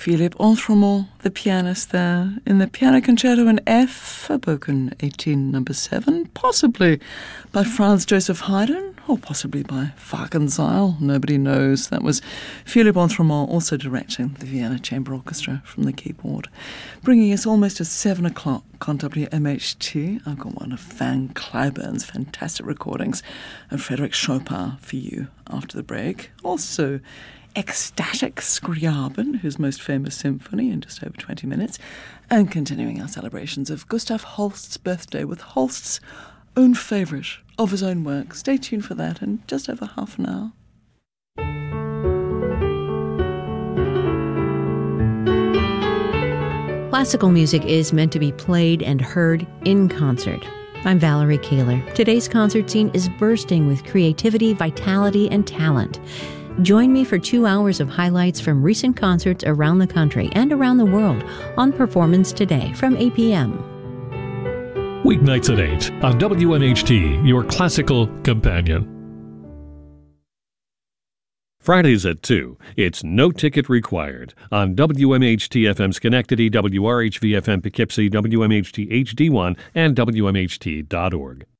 Philippe Entremont, the pianist there, in the Piano Concerto in F, Boken 18, number 7, possibly by Franz Joseph Haydn, or possibly by Wagenseil. Nobody knows. That was Philippe Entremont also directing the Vienna Chamber Orchestra from the keyboard. Bringing us almost to 7 o'clock on WMHT. I've got one of Van Cliburn's fantastic recordings of Frédéric Chopin for you after the break. Also, Ecstatic Scriabin, his most famous symphony, in just over 20 minutes, and continuing our celebrations of Gustav Holst's birthday with Holst's own favourite of his own work. Stay tuned for that in just over half an hour. Classical music is meant to be played and heard in concert. I'm Valerie Kaler. Today's concert scene is bursting with creativity, vitality, and talent. Join me for 2 hours of highlights from recent concerts around the country and around the world on Performance Today from 8 p.m. Weeknights at 8 on WMHT, your classical companion. Fridays at 2, it's no ticket required on WMHT FM Schenectady, WRHV FM Poughkeepsie, WMHT HD1, and WMHT.org.